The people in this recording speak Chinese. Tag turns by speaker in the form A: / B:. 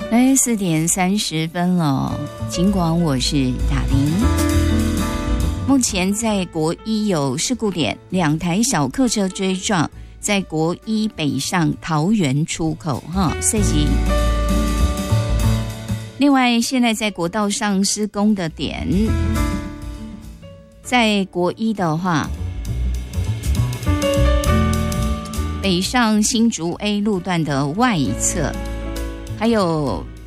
A: 来4:30了，尽管我是塔琳。目前在国一有事故点，2台小客车追撞，在国一北上桃园出口碎急。另外，现在在国道上施工的点，在国一的话，北上新竹 A 路段的外侧，还有